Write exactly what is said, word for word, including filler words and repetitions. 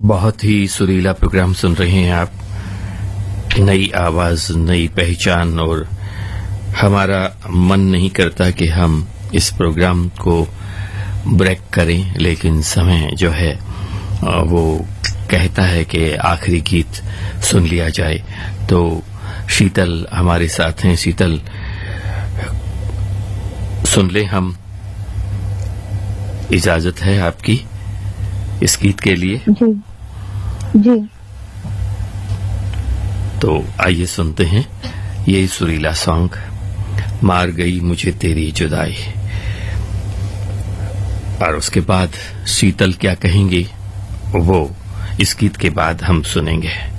बहुत ही सुरीला प्रोग्राम सुन रहे हैं आप। नई आवाज, नई पहचान, और हमारा मन नहीं करता कि हम इस प्रोग्राम को ब्रेक करें, लेकिन समय जो है वो कहता है कि आखिरी गीत सुन लिया जाए। तो शीतल हमारे साथ हैं। शीतल, सुन ले हम, इजाजत है आपकी इस गीत के लिए? जी जी। तो आइए सुनते हैं ये सुरीला सॉन्ग, मार गई मुझे तेरी जुदाई। और उसके बाद शीतल क्या कहेंगी वो इस गीत के बाद हम सुनेंगे।